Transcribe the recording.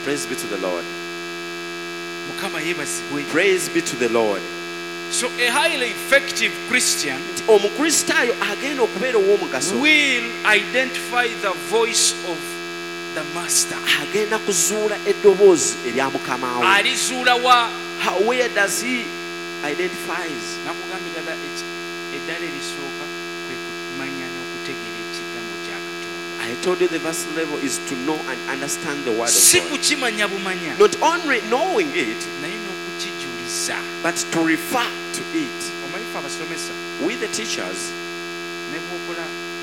Praise be to the Lord. Mukama yebazibwe. Praise be to the Lord. So a highly effective Christian Omukristaayo agenda okubeera ow'omugaso will identify the voice of the master. agenda kuzuula eddoboozi erya mukama we. Alizuula wa? Where does he identifies? Nakugamba eddala erisooka kwe kumanya n'okutegeera ekigambo kya Katonda. I told you the verse level is to know and understand the word Si of God. kukimanya bumanya, Not only knowing it, naye n'okukijuliza. but to refer to it. Omanyifu abasomesa We the teachers, ne bw'okola